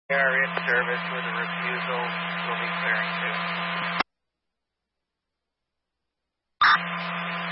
They are in service with a refusal. We'll be clearing soon.